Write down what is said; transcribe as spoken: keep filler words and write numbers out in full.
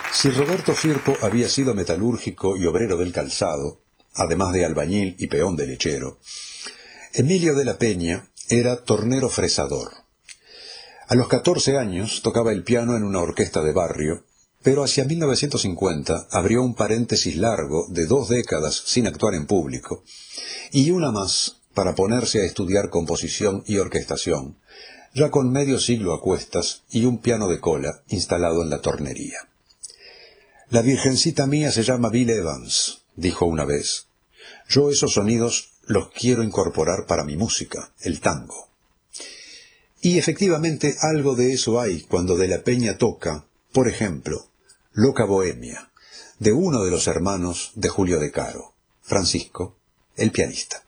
Si Roberto Firpo había sido metalúrgico y obrero del calzado, además de albañil y peón de lechero, Emilio de la Peña era tornero fresador. A los catorce años tocaba el piano en una orquesta de barrio, pero hacia mil novecientos cincuenta abrió un paréntesis largo de dos décadas sin actuar en público, y una más para ponerse a estudiar composición y orquestación, ya con medio siglo a cuestas y un piano de cola instalado en la tornería. «La virgencita mía se llama Bill Evans», dijo una vez. «Yo esos sonidos los quiero incorporar para mi música, el tango». Y efectivamente algo de eso hay cuando de la Peña toca, por ejemplo, Loca Bohemia, de uno de los hermanos de Julio de Caro, Francisco, el pianista.